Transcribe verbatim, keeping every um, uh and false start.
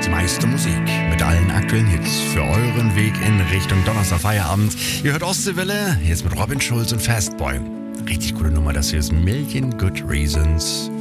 Die meiste Musik mit allen aktuellen Hits für euren Weg in Richtung Donnerstag Feierabend. Ihr hört Ostseewelle, jetzt mit Robin Schulz und Fastboy. Richtig coole Nummer, das hier ist Million Good Reasons.